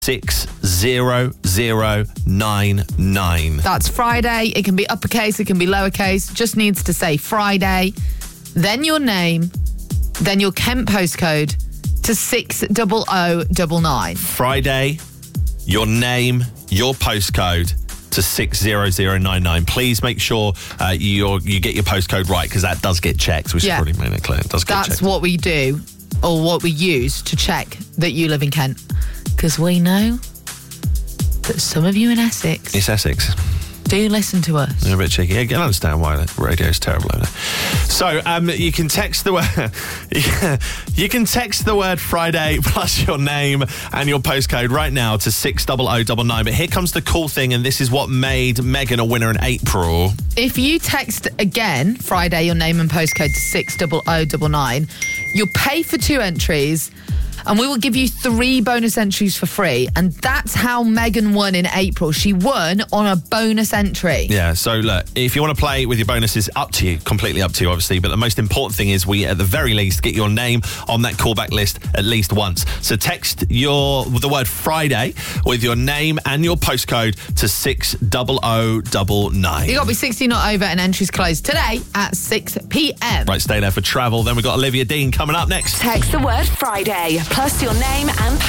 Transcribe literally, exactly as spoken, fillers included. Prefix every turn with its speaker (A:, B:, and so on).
A: six zero zero nine nine.
B: That's Friday. It can be uppercase, it can be lowercase. Just needs to say Friday, then your name, then your Kent postcode to six zero zero nine nine.
A: Friday, your name, your postcode to six zero zero nine nine. Please make sure uh, you you get your postcode right, because that does get checked. We should
B: Yeah.
A: probably make it clear. It does get
B: That's
A: checked.
B: what we do, or what we use to check that you live in Kent. Because we know that some of you in Essex
A: It's Essex.
B: do listen to us.
A: You're a bit cheeky. I can understand why the radio is terrible over there. So um, you can text the word. You can text the word Friday plus your name and your postcode right now to six zero zero nine nine. But here comes the cool thing, and this is what made Megan a winner in April.
B: If you text again, Friday, your name and postcode to six zero zero nine nine, you'll pay for two entries, and we will give you three bonus entries for free. And that's how Megan won in April. She won on a bonus entry.
A: Yeah, so look, if you want to play with your bonuses, up to you, completely up to you, obviously. But the most important thing is we, at the very least, get your name on that callback list at least once. So text your the word Friday with your name and your postcode to six zero zero nine nine.
B: You got to be sixteen or over, and entries close today at six p.m.
A: Right, stay there for travel. Then we've got Olivia Dean coming up next.
C: Text the word Friday plus your name and